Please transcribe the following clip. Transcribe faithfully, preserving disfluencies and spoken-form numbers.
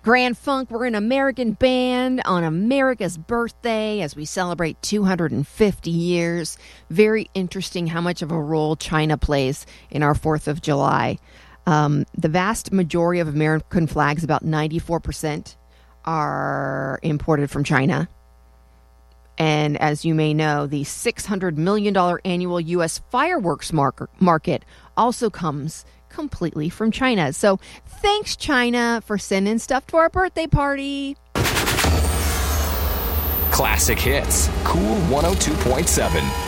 Grand Funk, we're an American band on America's birthday as we celebrate two hundred fifty years. Very interesting how much of a role China plays in our fourth of July. Um, the vast majority of American flags, about ninety-four percent, are imported from China. And as you may know, the six hundred million dollars annual U S fireworks mar- market also comes completely from China. So thanks, China, for sending stuff to our birthday party. Classic Hits, Cool one oh two point seven.